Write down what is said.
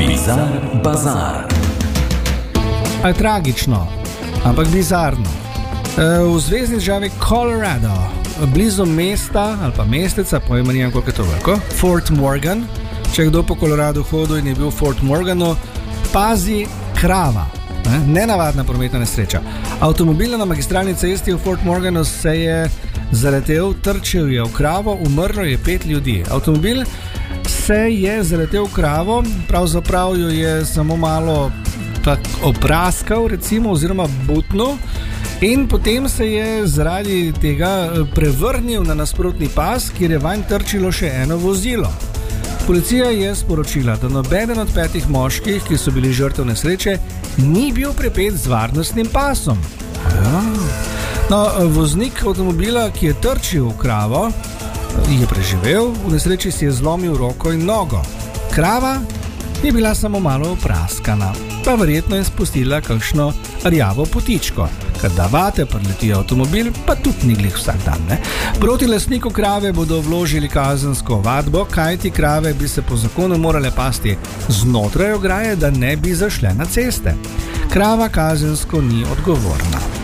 Bizar Bazar. A je tragično, ampak bizarno. V zvezni državi Colorado, blizu mesta ali pa mesteca, pojma nimam, koliko je to veliko, Fort Morgan. Če je kdo po Coloradu hodil in je bil v Fort Morganu, pazi krava. Nenavadna prometna nesreča. Avtomobil na magistralni cesti v Fort Morganu se je zaletel, trčil je v kravo, umrlo je 5 ljudi. Avtomobil se je zaletel v kravo, pravzaprav jo je samo malo opraskal, recimo, oziroma butnil, in potem se je zaradi tega prevrnil na nasprotni pas, kjer je vanj trčilo še eno vozilo. Policija je sporočila, da nobeden od 5 moških, ki so bili žrtev nesreče, ni bil pripet z varnostnim pasom. Voznik avtomobila, ki je trčil v kravo, je preživel, v nesreči si je zlomil roko in nogo. Krava je bila samo malo opraskana, pa verjetno je spustila kakšno rjavo potičko. Ker da vate preleti avtomobil, pa tudi ni glih vsak dan. Proti lastniku krave bodo vložili kazensko ovadbo, kajti krave bi se po zakonu morale pasti znotraj ograje, da ne bi zašle na ceste. Krava kazensko ni odgovorna.